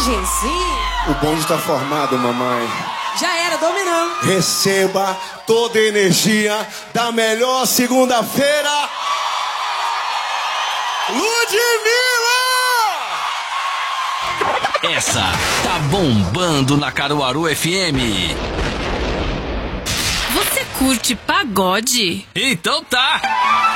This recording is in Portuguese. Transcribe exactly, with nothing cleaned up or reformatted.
personagem, sim. O bonde tá formado, mamãe. Já era, dominando. Receba toda a energia da melhor segunda-feira. Ludmilla! Essa tá bombando na Caruaru F M. Você curte pagode? Então tá!